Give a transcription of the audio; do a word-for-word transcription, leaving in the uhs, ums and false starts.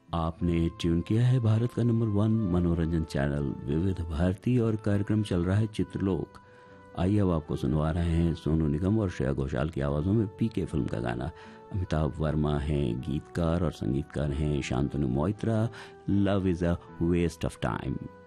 आपने ट्यून किया है भारत का नंबर वन मनोरंजन चैनल विविध भारती और कार्यक्रम चल रहा है चित्रलोक। आइए अब आपको सुनवा रहे हैं सोनू निगम और श्रेया घोषाल की आवाज़ों में पीके फिल्म का गाना। अमिताभ वर्मा हैं गीतकार और संगीतकार हैं Shantanu Moitra. Love is a waste of time.